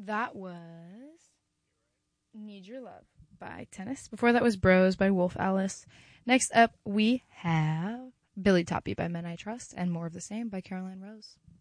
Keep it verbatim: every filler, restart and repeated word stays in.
That was Need Your Love by Tennis. Before that was Bros by Wolf Alice. Next up, we have Billy Toppy by Men I Trust and More of the Same by Caroline Rose.